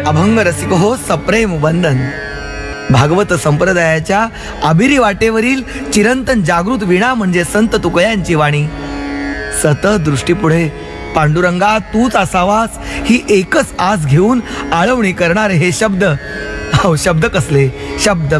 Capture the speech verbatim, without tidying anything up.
अभंग रसिक हो सप्रेम वंदन. भागवत संप्रदायाच्या आबिरी वाटेवरील चिरंतन जागृत वीणा म्हणजे संत तुकयांची वाणी. सतत दृष्टीपुढे पांडुरंगा तूच असावास ही एकच आस घेऊन आळवणी करणारे हे शब्द. अहो शब्द कसले, शब्द